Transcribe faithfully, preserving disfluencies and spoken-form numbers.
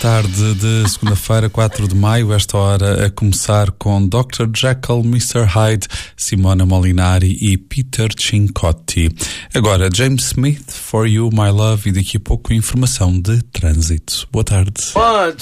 tarde de segunda-feira, quatro de maio, esta hora a começar com doutor Jekyll, mister Hyde, Simona Molinari e Peter Cincotti. Agora, James Smith, For You, My Love, e daqui a pouco informação de trânsito. Boa tarde. One,